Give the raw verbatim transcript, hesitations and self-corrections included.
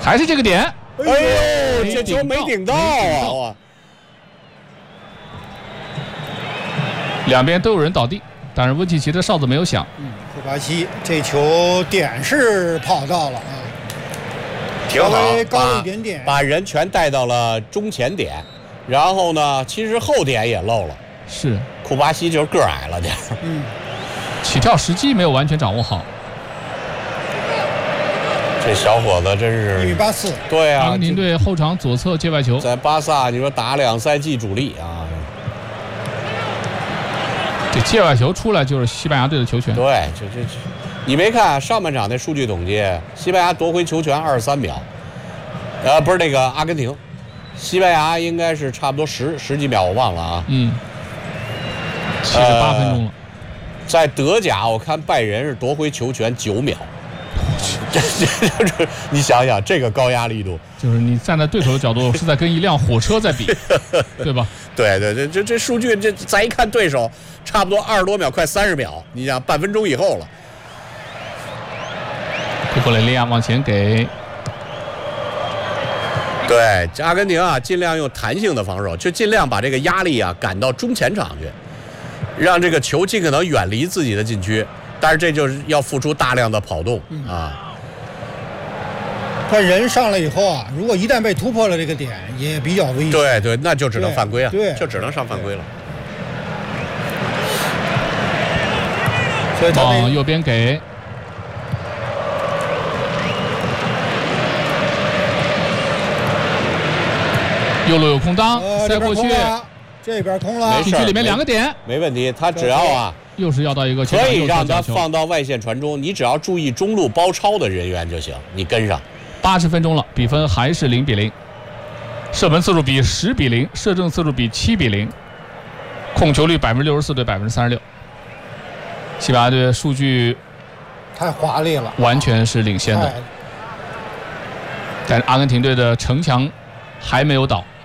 还是这个点。 哎呦，这球没顶到啊！哇， 两边都有人倒地，但是温契奇的哨子没有响。 嗯，库巴西这球点是跑到了啊， 挺好， 稍微高了一点点， 把人全带到了中前点，然后呢，其实后点也漏了。 是， 库巴西就是个儿矮了点。 嗯， 起跳时机没有完全掌握好。 这小伙子真是一米八四。 对啊， 阿根廷队后场左侧界外球， 在巴萨你说打两赛季主力啊。 这界外球出来就是西班牙队的球权。 对，这这这，你没看上半场那数据统计，西班牙夺回球权二十三秒，呃，不是那个阿根廷，西班牙应该是差不多十十几秒，我忘了啊。 嗯，七十八分钟了。 呃、在德甲，我看拜仁是夺回球权九秒。这这就是你想想，这个高压力度， 就是你站在对手的角度，是在跟一辆火车在比，对吧？ 对对对，这这数据，这再一看对手，差不多二十多秒，快三十秒，你想半分钟以后了。 佩波雷利亚往前给。 对，阿根廷啊，尽量用弹性的防守，就尽量把这个压力啊赶到中前场去，让这个球尽可能远离自己的禁区。但是这就是要付出大量的跑动、嗯、啊。 他人上来以后啊，如果一旦被突破了这个点，也比较危险。 对对，那就只能犯规啊， 对， 就只能上犯规了。 所以他往右边给。右路有空当， 呃、 塞过去， 这边空了， 禁区里面两个点， 没问题。他只要啊。 又是要到一个可以让他放到外线传中，你只要注意中路包抄的人员就行，你跟上。 八十分钟了，比分还是零比零，射门次数比十比零，射正次数比七比零，控球率百分之六十四对百分之三十六。西班牙队数据太华丽了， 完全是领先的，但是阿根廷队的城墙还没有倒。